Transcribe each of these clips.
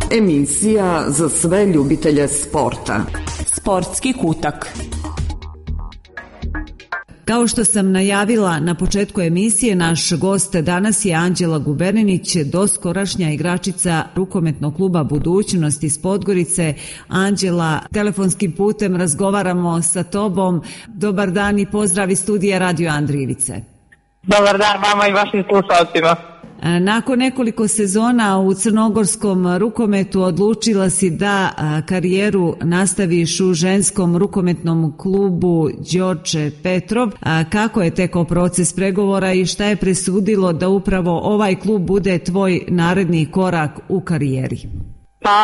Emisija za sve ljubitelje sporta. Sportski kutak. Kao što sam najavila na početku emisije, naš gost danas je Anđela Guberninić, doskorašnja igračica rukometnog kluba Budućnost iz Podgorice. Anđela, telefonskim putem razgovaramo sa tobom. Dobar dan i pozdrav iz studija Radio Andrijevice. Dobar dan vama i vašim slušalcima. Nakon nekoliko sezona u crnogorskom rukometu odlučila si da karijeru nastaviš u ženskom rukometnom klubu Đorđe Petrov. Kako je tekao proces pregovora i šta je presudilo da upravo ovaj klub bude tvoj naredni korak u karijeri? Pa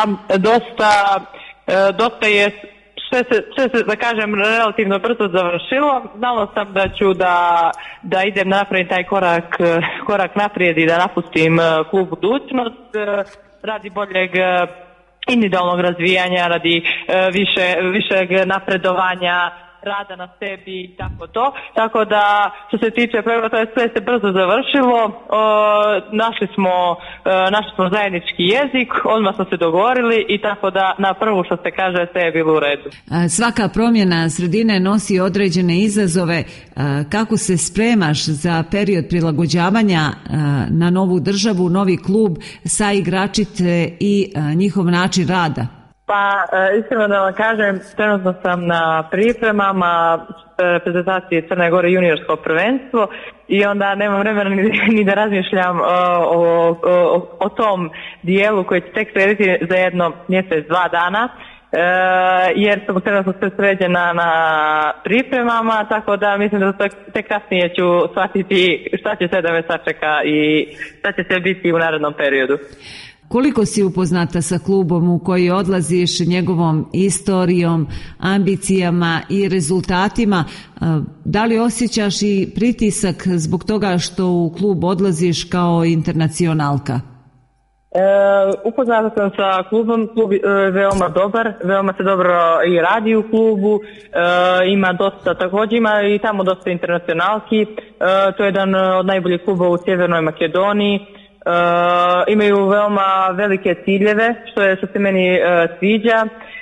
dosta je sve se, da kažem, relativno brzo završilo. Znala sam da ću da idem napraviti taj korak naprijed i da napustim klub Budućnost radi boljeg individualnog razvijanja, radi višeg napredovanja, rada na sebi i tako da što se tiče pregovora, to je sve se brzo završilo. Našli smo zajednički jezik, odmah smo se dogovorili i tako da na prvu, što se kaže, sve je bilo u redu. Svaka promjena sredine nosi određene izazove. Kako se spremaš za period prilagođavanja na novu državu, novi klub, sa igračice i njihov način rada? Pa, iskreno da vam kažem, trenutno sam na pripremama reprezentacije Crne Gore juniorsko prvenstvo i onda nemam vremena ni da razmišljam o tom dijelu koji će tek slijediti za jedno mjesec, 2 dana, jer sam trenutno sve sređena na pripremama, tako da mislim da tek kasnije ću shvatiti šta će sve da me sačeka i šta će sve biti u narednom periodu. Koliko si upoznata sa klubom u koji odlaziš, njegovom istorijom, ambicijama i rezultatima? Da li osjećaš i pritisak zbog toga što u klub odlaziš kao internacionalka? Upoznata sam sa klubom, klub je veoma dobar, veoma se dobro i radi u klubu, ima dosta, također ima i tamo dosta internacionalki, to je jedan od najboljih kluba u Sjevernoj Makedoniji. Imaju veoma velike ciljeve, što se meni sviđa.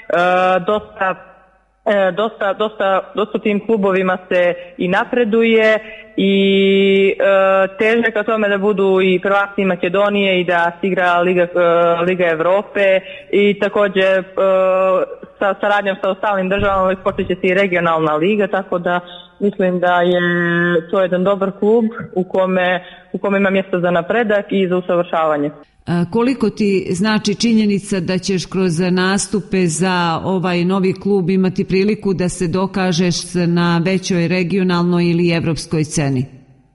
Dosta tim klubovima se i napreduje i teže ka tome da budu i prvaci Makedonije i da se igra Liga Evrope i također sa saradnjom sa ostalim državama počet će se i regionalna liga, tako da mislim da je to jedan dobar klub u kome ima mjesto za napredak i za usavršavanje. Koliko ti znači činjenica da ćeš kroz nastupe za ovaj novi klub imati priliku da se dokažeš na većoj regionalnoj ili evropskoj sceni?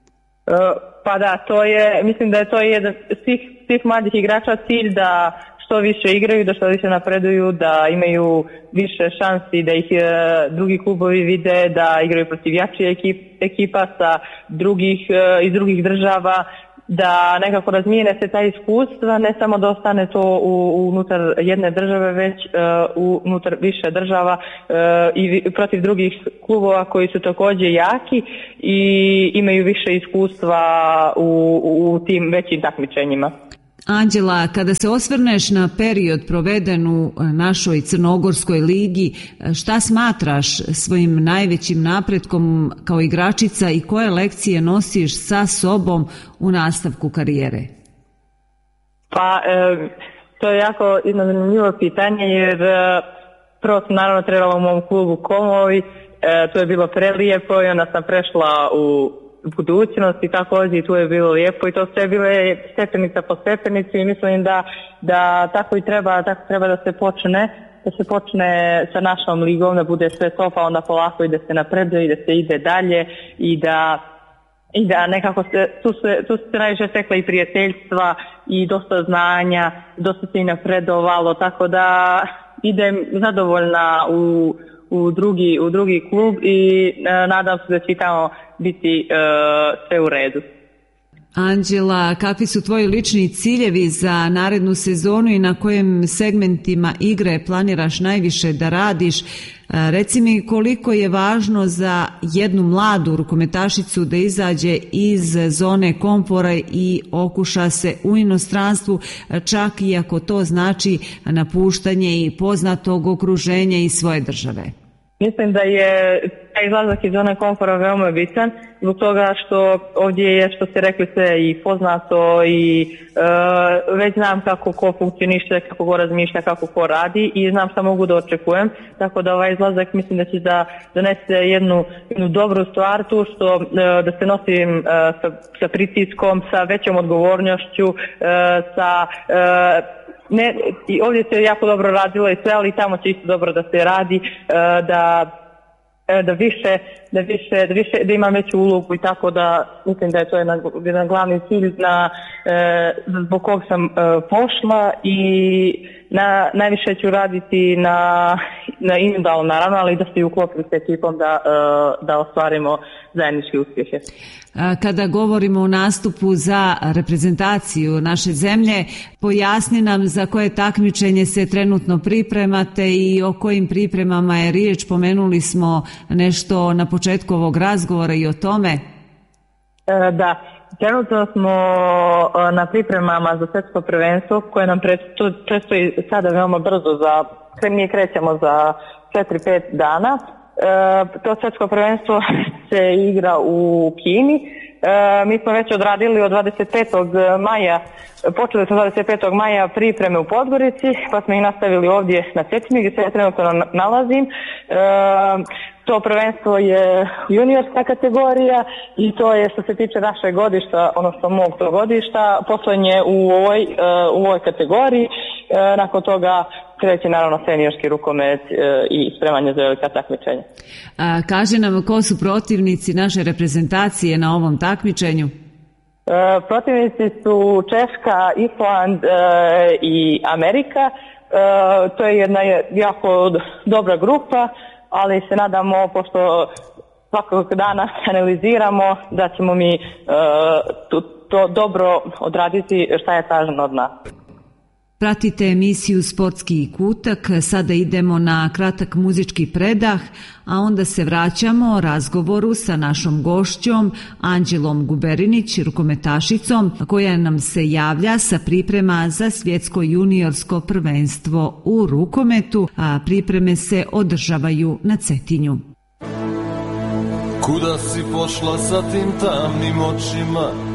Pa da, mislim da je to jedan svih mladih igrača cilj da što više igraju, da što više napreduju, da imaju više šansi, da ih drugi klubovi vide, da igraju protiv jačih ekipa iz drugih država, da nekako razmijene se ta iskustva, ne samo da ostane to unutar jedne države, već unutar više država i protiv drugih klubova koji su također jaki i imaju više iskustva u tim većim takmičenjima. Anđela, kada se osvrneš na period proveden u našoj Crnogorskoj ligi, šta smatraš svojim najvećim napretkom kao igračica i koje lekcije nosiš sa sobom u nastavku karijere? Pa, to je jako jedno zanimljivo pitanje jer prvo sam naravno trebala u mom klubu Komovi, to je bilo prelijepo i onda sam prešla u Budućnost i također i tu je bilo lijepo i to sve bile stepenica po stepenici i mislim da tako treba da se počne sa našom ligom, da bude sve to pa onda polako i da se napreduje i da se ide dalje i da nekako tu se najviše stekla i prijateljstva i dosta znanja, dosta se i napredovalo, tako da idem zadovoljna u drugi klub i nadam se da će tamo biti sve u redu. Anđela, kakvi su tvoji lični ciljevi za narednu sezonu i na kojim segmentima igre planiraš najviše da radiš? Reci mi koliko je važno za jednu mladu rukometašicu da izađe iz zone komfora i okuša se u inostranstvu, čak i ako to znači napuštanje i poznatog okruženja i svoje države. Mislim da je taj izlazak iz zone komfora veoma bitan, zbog toga što ovdje je, što ste rekli, sve i poznato i već znam kako ko funkcioniše, kako ko razmišlja, kako ko radi i znam šta mogu da očekujem, tako da ovaj izlazak mislim da će da donese jednu dobru stvar tu, što da se nosim sa pritiskom, sa većom odgovornošću, i ovdje se jako dobro radilo i sve, ali tamo će isto dobro da se radi, da imam veću ulogu i tako da mislim da je to jedan glavni cilj zbog kog sam pošla i najviše ću raditi na individualno naravno, ali da se uklopim s ekipom da ostvarimo zajedničke uspjehe. Kada govorimo o nastupu za reprezentaciju naše zemlje, pojasni nam za koje takmičenje se trenutno pripremate i o kojim pripremama je riječ. Pomenuli smo nešto na početku ovog razgovora i o tome. Da, trenutno smo na pripremama za svjetsko prvenstvo koje nam predstoji sada veoma brzo, mi krećemo za 4-5 dana. To svjetsko prvenstvo se igra u Kini. Mi smo već odradili od 25. maja, počeli smo 25. maja pripreme u Podgorici, pa smo ih nastavili ovdje na Cetini gdje se ja trenutno nalazim. To prvenstvo je juniorska kategorija i to je, što se tiče našeg godišta, odnosno mog tog godišta, poslednje u ovoj kategoriji. Nakon toga kreće naravno seniorski rukomet i spremanje za velika takmičenja. Kaži nam ko su protivnici naše reprezentacije na ovom takmičenju? Protivnici su Češka, Island i Amerika. To je jedna jako dobra grupa, ali se nadamo, pošto svakog dana analiziramo, da ćemo mi to dobro odraditi šta je traženo od nas. Pratite emisiju Sportski kutak, sada idemo na kratak muzički predah, a onda se vraćamo razgovoru sa našom gošćom Anđelom Guberinić, rukometašicom, koja nam se javlja sa priprema za svjetsko juniorsko prvenstvo u rukometu, a pripreme se održavaju na Cetinju. Kuda si pošla sa tim tamnim očima?